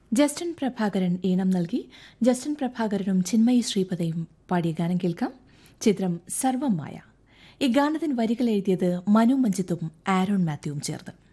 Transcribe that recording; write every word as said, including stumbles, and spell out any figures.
Justin Prabhakaran ഈണം നൽകി. Justin പ്രഭാകരനും Chinmayi ശ്രീപദയും പാടിയ ഗാനം കേൾക്കാം. ചിത്രം സർവം മായ. ഈ ഗാനത്തിന് വരികൾ എഴുതിയത് മനു മഞ്ജിത്തും ആരോൺ മാത്യുവും ചേർന്ന്.